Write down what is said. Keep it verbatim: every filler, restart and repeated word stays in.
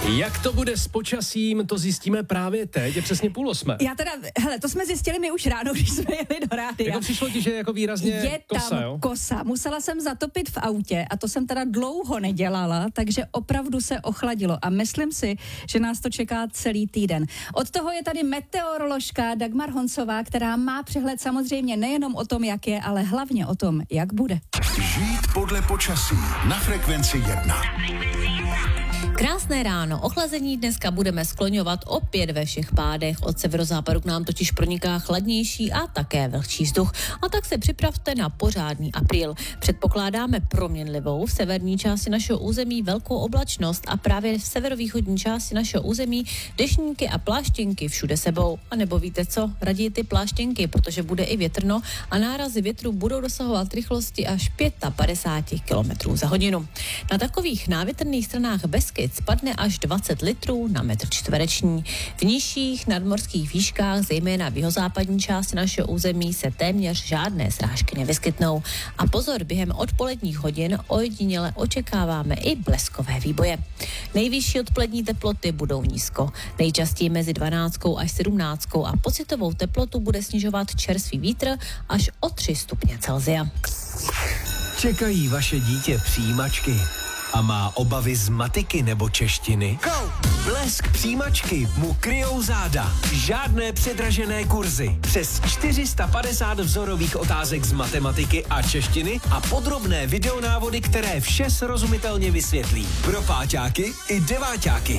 Jak to bude s počasím, to zjistíme právě teď, je přesně půl osmé. Já teda, hele, to jsme zjistili my už ráno, když jsme jeli do rádia. Jako přišlo ti, že jako výrazně je kosa, tam jo? kosa. Musela jsem zatopit v autě a to jsem teda dlouho nedělala, takže opravdu se ochladilo a myslím si, že nás to čeká celý týden. Od toho je tady meteoroložka Dagmar Honcová, která má přehled samozřejmě nejenom o tom, jak je, ale hlavně o tom, jak bude. Žít podle počasí na frekvenci jedna. Krásné ráno, ochlazení dneska budeme skloňovat opět ve všech pádech. Od severozápadu k nám totiž proniká chladnější a také vlhčí vzduch. A tak se připravte na pořádný apríl. Předpokládáme proměnlivou v severní části našeho území velkou oblačnost a právě v severovýchodní části našeho území deštníky a pláštěnky všude sebou. A nebo víte co, raději ty pláštěnky, protože bude i větrno a nárazy větru budou dosahovat rychlosti až padesát pět kilometrů za hodinu. Na takových návětrných stranách Beskyd spadne až dvacet litrů na metr čtvereční. V nižších nadmořských výškách, zejména v jihozápadní části našeho území, se téměř žádné srážky nevyskytnou. A pozor, během odpoledních hodin ojediněle očekáváme i bleskové výboje. Nejvyšší odpolední teploty budou nízko, nejčastěji mezi dvanáctkou až sedmnáctkou a pocitovou teplotu bude snižovat čerstvý vítr až o tři stupně Celsia. Čekají vaše dítě přijímačky a má obavy z matiky nebo češtiny? Blesk přijímačky mu kryjou záda. Žádné předražené kurzy. Přes čtyři sta padesát vzorových otázek z matematiky a češtiny a podrobné videonávody, které vše srozumitelně vysvětlí. Pro páťáky i deváťáky.